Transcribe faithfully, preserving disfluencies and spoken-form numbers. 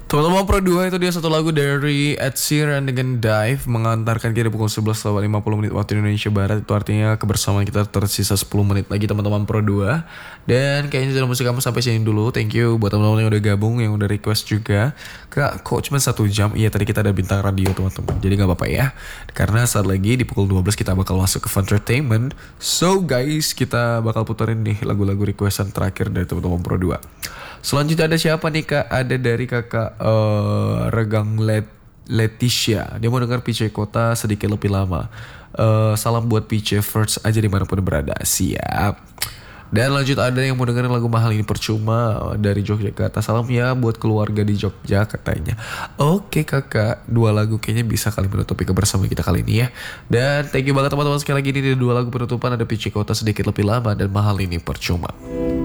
Teman-teman Pro dua itu dia satu lagu dari Ed Sheeran dengan Dive mengantarkan kita pukul sebelas lewat lima puluh menit waktu Indonesia Barat. Itu artinya kebersamaan kita tersisa sepuluh menit lagi teman-teman Pro dua. Dan kayaknya sudah musik kamu sampai sini dulu. Thank you buat teman-teman yang udah gabung, yang udah request juga. Kak, kok cuma satu jam? Iya, tadi kita ada bintang radio teman-teman. Jadi gak apa-apa ya. Karena saat lagi di pukul dua belas kita bakal masuk ke Funtertainment. So guys, kita bakal puterin nih lagu-lagu requestan terakhir dari teman-teman Pro dua. Selanjutnya ada siapa nih kak? Ada dari kakak uh, Regang Let Leticia. Dia mau dengar P C Kota sedikit lebih lama. Uh, salam buat P C first aja dimanapun berada. Siap. Dan lanjut ada yang mau dengerin lagu Mahal Ini Percuma dari Yogyakarta. Salam ya buat keluarga di Jogja katanya. Oke kakak, dua lagu kayaknya bisa kali menutupi kebersamaan kita kali ini ya. Dan thank you banget teman-teman sekali lagi, ini ada dua lagu penutupan, ada P C Kota sedikit lebih lama dan Mahal Ini Percuma.